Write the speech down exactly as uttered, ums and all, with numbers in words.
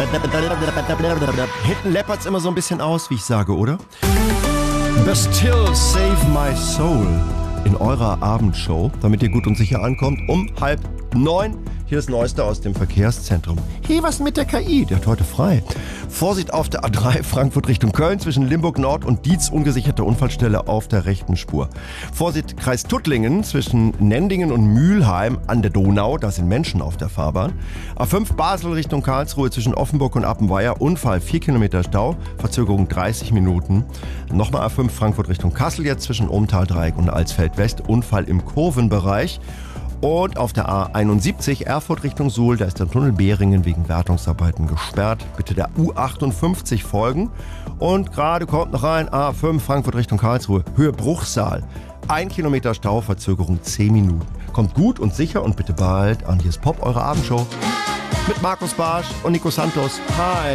Hinten läppert's immer so ein bisschen aus, wie ich sage, oder? Bastille Save My Soul in eurer Abendshow, damit ihr gut und sicher ankommt, um halb neun. Hier das Neueste aus dem Verkehrszentrum. Hey, was mit der K I? Der hat heute frei. Vorsicht auf der A drei Frankfurt Richtung Köln zwischen Limburg Nord und Dietz, ungesicherte Unfallstelle auf der rechten Spur. Vorsicht Kreis Tuttlingen zwischen Nendingen und Mülheim an der Donau, da sind Menschen auf der Fahrbahn. A fünf Basel Richtung Karlsruhe zwischen Offenburg und Appenweier, Unfall vier Kilometer Stau, Verzögerung dreißig Minuten. Nochmal A fünf Frankfurt Richtung Kassel jetzt zwischen Ohmtal-Dreieck und Alsfeld West, Unfall im Kurvenbereich. Und auf der A einundsiebzig Erfurt Richtung Suhl, da ist der Tunnel Behringen wegen Wartungsarbeiten gesperrt. Bitte der U achtundfünfzig folgen. Und gerade kommt noch rein, A fünf Frankfurt Richtung Karlsruhe, Höhe Bruchsal. Ein Kilometer Stau, Verzögerung zehn Minuten. Kommt gut und sicher und bitte bald an. Hier ist Pop, eure Abendshow. Mit Markus Barsch und Nico Santos. Hi.